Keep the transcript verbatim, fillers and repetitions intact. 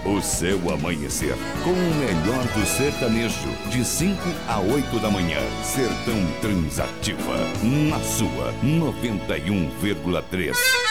o seu amanhecer com o melhor do sertanejo, de cinco a oito da manhã. Sertão Transativa, na sua noventa e um vírgula três.